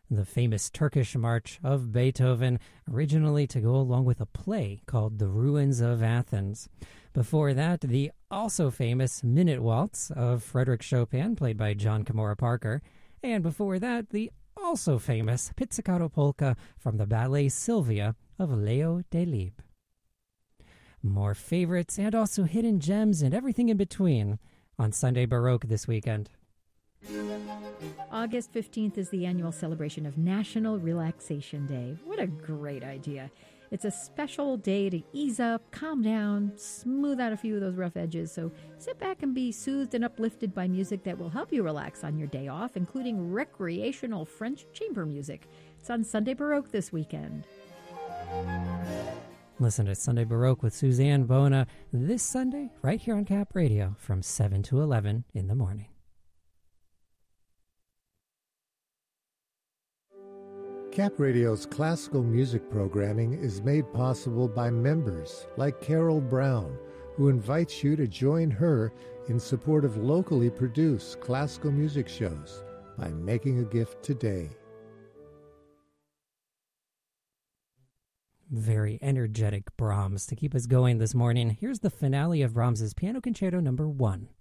the famous Turkish March of Beethoven, originally to go along with a play called The Ruins of Athens. Before that, the also famous Minute Waltz of Frédéric Chopin, played by John Kimura Parker. And before that, the also famous Pizzicato Polka from the ballet Sylvia of Leo Delibes. More favorites and also hidden gems and everything in between on Sunday Baroque this weekend. August 15th is the annual celebration of National Relaxation Day. What a great idea. It's a special day to ease up, calm down, smooth out a few of those rough edges. So sit back and be soothed and uplifted by music that will help you relax on your day off, including recreational French chamber music. It's on Sunday Baroque this weekend. Listen to Sunday Baroque with Suzanne Bona this Sunday right here on Cap Radio from 7 to 11 in the morning. Cap Radio's classical music programming is made possible by members like Carol Brown, who invites you to join her in support of locally produced classical music shows by making a gift today. Very energetic Brahms to keep us going this morning. Here's the finale of Brahms's Piano Concerto No. 1.